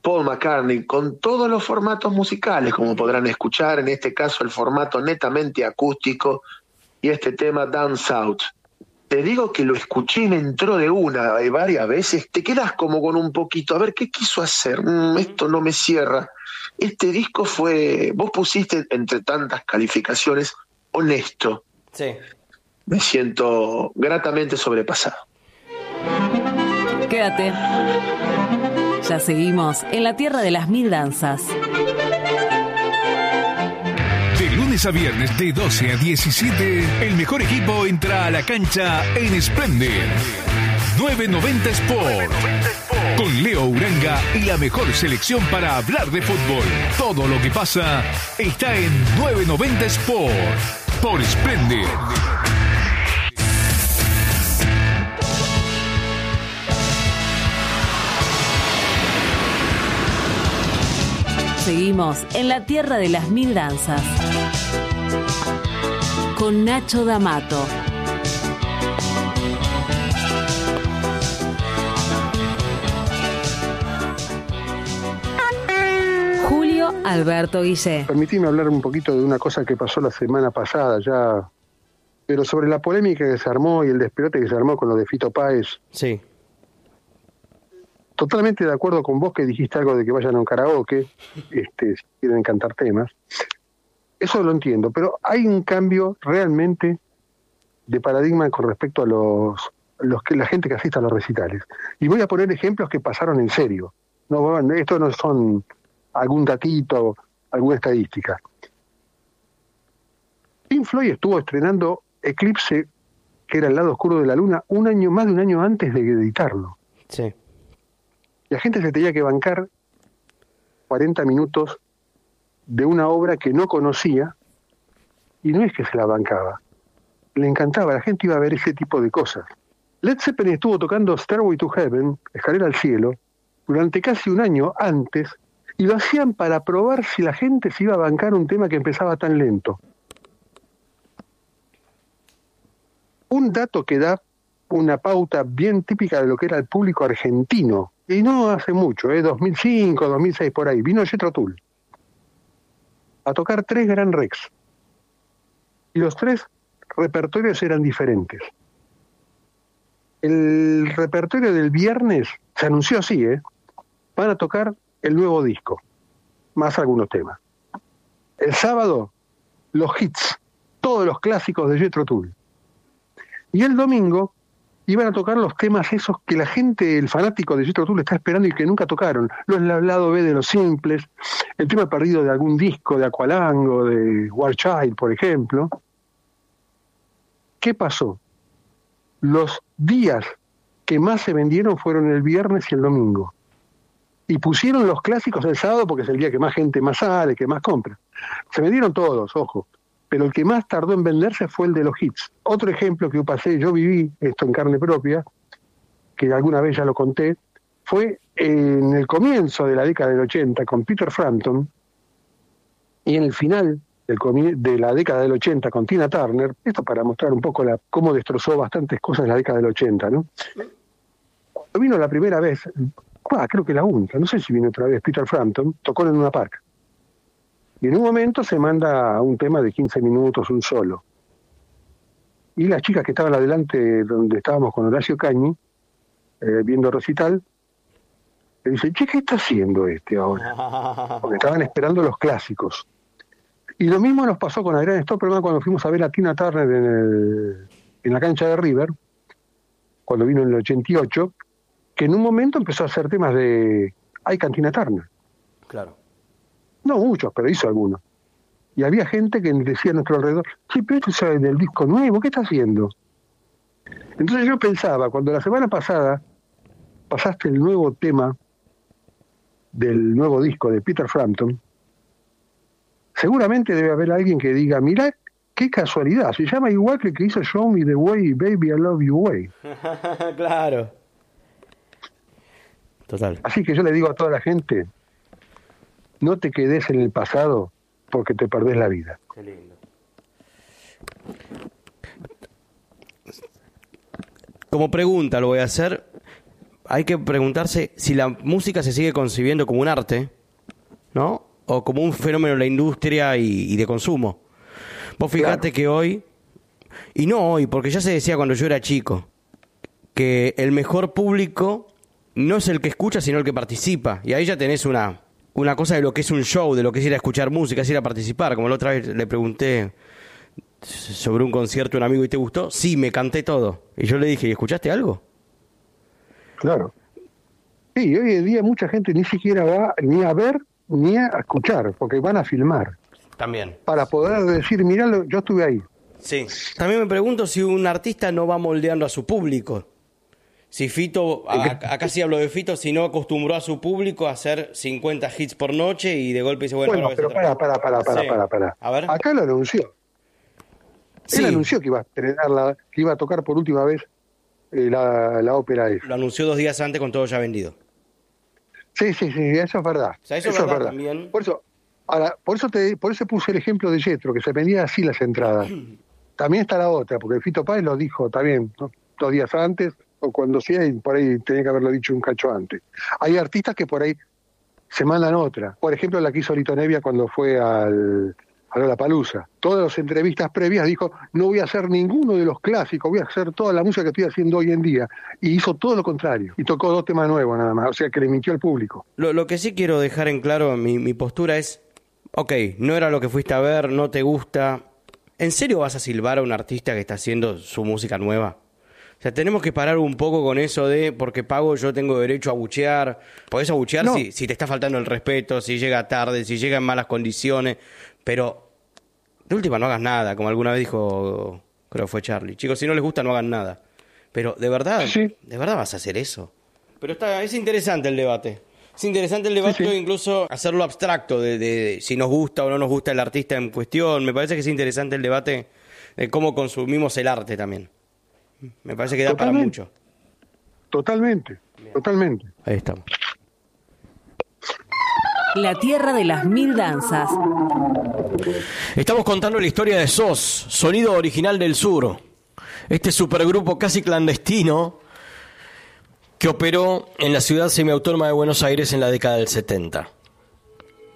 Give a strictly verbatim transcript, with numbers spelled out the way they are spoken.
Paul McCartney, con todos los formatos musicales, como podrán escuchar, en este caso el formato netamente acústico y este tema Down South. Te digo que lo escuché y me entró de una y varias veces, te quedas como con un poquito, a ver, ¿qué quiso hacer? Mm, esto no me cierra. Este disco fue, vos pusiste entre tantas calificaciones, honesto. Sí. Me siento gratamente sobrepasado. Quédate. Ya seguimos en la tierra de las mil danzas. De lunes a viernes de doce a diecisiete, el mejor equipo entra a la cancha en Splendid. novecientos noventa Sport. Con Leo Uranga y la mejor selección para hablar de fútbol. Todo lo que pasa está en novecientos noventa Sport. Por Splendid. Seguimos en la tierra de las mil danzas. Con Nacho D'Amato. Julio Alberto Guillé. Permitime hablar un poquito de una cosa que pasó la semana pasada ya, pero sobre la polémica que se armó y el despelote que se armó con lo de Fito Páez. Sí. Totalmente de acuerdo con vos que dijiste algo de que vayan a un karaoke, este, si quieren cantar temas. Eso lo entiendo, pero hay un cambio realmente de paradigma con respecto a los, los que la gente que asiste a los recitales. Y voy a poner ejemplos que pasaron en serio. No, esto no son algún datito, alguna estadística. Pink Floyd estuvo estrenando Eclipse, que era el lado oscuro de la luna, un año más de un año antes de editarlo. Sí. La gente se tenía que bancar cuarenta minutos de una obra que no conocía, y no es que se la bancaba, le encantaba, la gente iba a ver ese tipo de cosas. Led Zeppelin estuvo tocando Stairway to Heaven, Escalera al Cielo, durante casi un año antes, y lo hacían para probar si la gente se iba a bancar un tema que empezaba tan lento. Un dato que da una pauta bien típica de lo que era el público argentino, y no hace mucho, ¿eh? dos mil cinco, dos mil seis, por ahí, vino Jethro Tull a tocar tres Gran Rex. Y los tres repertorios eran diferentes. El repertorio del viernes se anunció así, ¿eh? Van a tocar el nuevo disco, más algunos temas. El sábado, los hits, todos los clásicos de Jethro Tull. Y el domingo iban a tocar los temas esos que la gente, el fanático de Jethro Tull está esperando y que nunca tocaron. Los el lado B de Los Simples, el tema perdido de algún disco de Aqualung o de War Child, por ejemplo. ¿Qué pasó? Los días que más se vendieron fueron el viernes y el domingo. Y pusieron los clásicos el sábado porque es el día que más gente más sale, que más compra. Se vendieron todos, ojo. Pero el que más tardó en venderse fue el de los hits. Otro ejemplo que yo pasé, yo viví esto en carne propia, que alguna vez ya lo conté, fue en el comienzo de la década del ochenta con Peter Frampton y en el final del comie- de la década del ochenta con Tina Turner, esto para mostrar un poco la, cómo destrozó bastantes cosas en la década del ochenta, ¿no? Cuando vino la primera vez, ah, creo que la única, no sé si vino otra vez, Peter Frampton, tocó en una parca. Y en un momento se manda un tema de quince minutos, un solo. Y las chicas que estaban adelante, donde estábamos con Horacio Cañi, eh, viendo recital, le dicen, che, ¿qué está haciendo este ahora? Porque estaban esperando los clásicos. Y lo mismo nos pasó con Adrián Stopperman cuando fuimos a ver a Tina Turner en, el, en la cancha de River, cuando vino en el ochenta y ocho, que en un momento empezó a hacer temas de Ay, Tina Turner. Claro. No muchos, pero hizo algunos. Y había gente que decía a nuestro alrededor, sí, pero esto es del disco nuevo, ¿qué está haciendo? Entonces yo pensaba, cuando la semana pasada pasaste el nuevo tema del nuevo disco de Peter Frampton, seguramente debe haber alguien que diga, mirá, qué casualidad, se llama igual que el que hizo Show Me the Way, Baby, I Love You Way. Claro. Total. Así que yo le digo a toda la gente, no te quedes en el pasado porque te perdés la vida. Qué lindo. Como pregunta lo voy a hacer, hay que preguntarse si la música se sigue concibiendo como un arte, ¿no? O como un fenómeno de la industria y, y de consumo. Vos fijate claro. que hoy, y no hoy, porque ya se decía cuando yo era chico, que el mejor público no es el que escucha, sino el que participa. Y ahí ya tenés una, una cosa de lo que es un show, de lo que es ir a escuchar música, es ir a participar. Como la otra vez le pregunté sobre un concierto a un amigo, ¿y te gustó? Sí, me canté todo. Y yo le dije, ¿y escuchaste algo? Claro. Sí, hoy en día mucha gente ni siquiera va ni a ver ni a escuchar, porque van a filmar. También. Para poder decir, mirá, yo estuve ahí. Sí. También me pregunto si un artista no va moldeando a su público. Si Fito, a, acá sí hablo de Fito, si no acostumbró a su público a hacer cincuenta hits por noche y de golpe dice, bueno, bueno ahora pero para, para, para, para, sí. para, para. A ver. Acá lo anunció. Sí. Él anunció que iba a estrenar la, que iba a tocar por última vez eh, la, la ópera esa. Lo anunció dos días antes con todo ya vendido. Sí, sí, sí, eso es verdad. O sea, eso, eso es verdad, verdad también. Por eso, ahora, por eso te, por eso puse el ejemplo de Yetro, que se vendía así las entradas. También está la otra, porque Fito Páez lo dijo también, ¿no? Dos días antes, o cuando sea, y por ahí tenía que haberlo dicho un cacho antes. Hay artistas que por ahí se mandan otra. Por ejemplo, la que hizo Lito Nevia cuando fue al a Lollapalooza. Todas las entrevistas previas dijo, no voy a hacer ninguno de los clásicos, voy a hacer toda la música que estoy haciendo hoy en día. Y hizo todo lo contrario. Y tocó dos temas nuevos nada más. O sea, que le mintió al público. Lo, lo que sí quiero dejar en claro, mi, mi postura es, ok, no era lo que fuiste a ver, no te gusta. ¿En serio vas a silbar a un artista que está haciendo su música nueva? O sea, tenemos que parar un poco con eso de, porque pago, yo tengo derecho a buchear. Podés abuchear no. si, si te está faltando el respeto, si llega tarde, si llega en malas condiciones. Pero, de última, no hagas nada, como alguna vez dijo, creo que fue Charlie. Chicos, si no les gusta, no hagan nada. Pero, ¿de verdad? Sí. ¿De verdad vas a hacer eso? Pero está, es interesante el debate. Es interesante el debate, sí, sí. Incluso hacerlo abstracto, de, de, de si nos gusta o no nos gusta el artista en cuestión. Me parece que es interesante el debate de cómo consumimos el arte también. Me parece que da totalmente, para mucho. Totalmente, Bien. totalmente. Ahí estamos. La tierra de las mil danzas. Estamos contando la historia de S O S, Sonido Original del Sur. Este supergrupo casi clandestino que operó en la ciudad semiautónoma de Buenos Aires en la década del setenta.